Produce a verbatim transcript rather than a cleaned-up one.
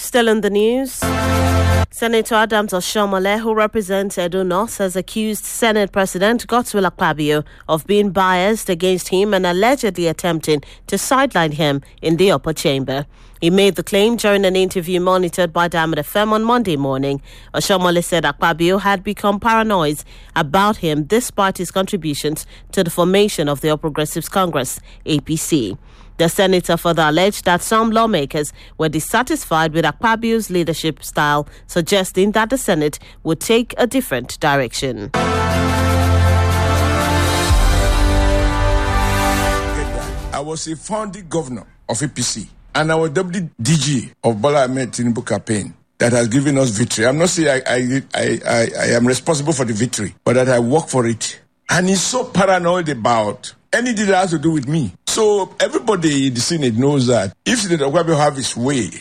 Still in the news, Senator Adams Oshiomhole, who represents Edo North, has accused Senate President Godswill Akpabio of being biased against him and allegedly attempting to sideline him in the upper chamber. He made the claim during an interview monitored by Diamond F M on Monday morning. Oshiomhole said Akpabio had become paranoid about him despite his contributions to the formation of the All Progressives Congress, A P C. The senator further alleged that some lawmakers were dissatisfied with Akpabio's leadership style, suggesting that the Senate would take a different direction. I was a founding governor of A P C, and I was deputy D G of Bola Ahmed Tinubu campaign that has given us victory. I'm not saying I, I, I, I, I am responsible for the victory, but that I work for it. And he's so paranoid about anything that has to do with me. So everybody in the Senate knows that if Senator Akpabio have his way,